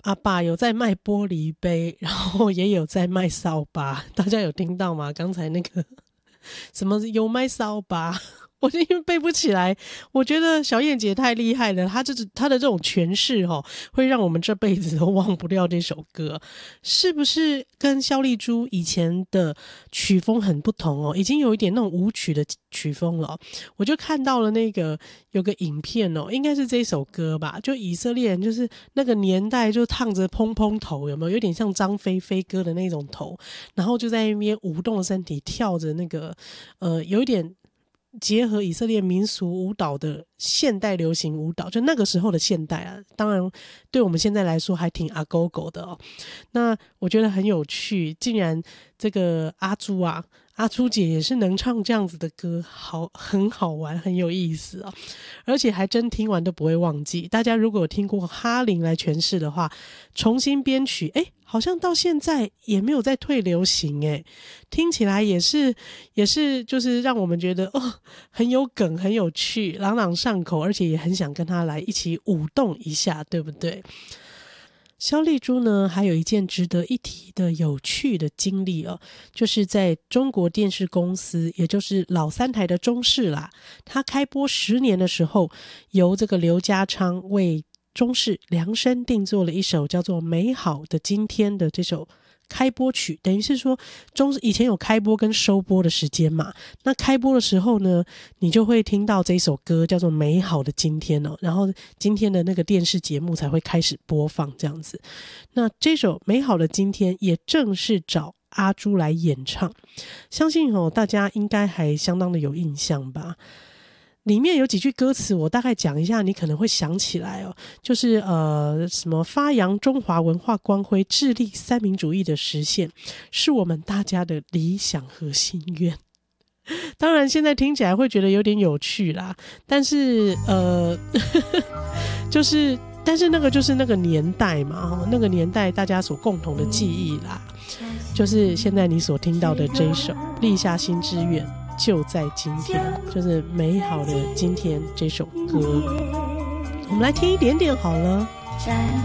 阿爸有在卖玻璃杯，然后也有在卖扫把，大家有听到吗？刚才那个什么有卖扫把，我就因为背不起来，我觉得小燕姐太厉害了，她的这种诠释会让我们这辈子都忘不掉这首歌，是不是跟萧丽珠以前的曲风很不同已经有一点那种舞曲的曲风了我就看到了那个有个影片应该是这首歌吧，就以色列人就是那个年代就烫着蓬蓬头，有没有有点像张菲菲歌的那种头，然后就在那边舞动身体跳着那个有一点结合以色列民俗舞蹈的现代流行舞蹈，就那个时候的现代啊，当然对我们现在来说还挺阿狗狗的那我觉得很有趣，竟然这个阿朱姐也是能唱这样子的歌，很好玩，很有意思而且还真听完都不会忘记。大家如果有听过哈林来诠释的话，重新编曲好像到现在也没有再退流行听起来也是就是让我们觉得很有梗，很有趣，朗朗上口，而且也很想跟他来一起舞动一下，对不对？萧丽珠呢，还有一件值得一提的有趣的经历就是在中国电视公司，也就是老三台的中视啦，他开播10年的时候，由这个刘家昌为中视量身定做了一首叫做《美好的今天》的这首开播曲，等于是说中视以前有开播跟收播的时间嘛，那开播的时候呢，你就会听到这首歌叫做《美好的今天》然后今天的那个电视节目才会开始播放这样子。那这首《美好的今天》也正是找阿朱来演唱，相信大家应该还相当的有印象吧。里面有几句歌词我大概讲一下，你可能会想起来就是什么发扬中华文化光辉，致力三民主义的实现，是我们大家的理想和心愿。当然现在听起来会觉得有点有趣啦，但是就是但是那个就是那个年代嘛，那个年代大家所共同的记忆啦，就是现在你所听到的这一首立下心之愿就在今天，就是美好的今天这首歌，我们来听一点点好了。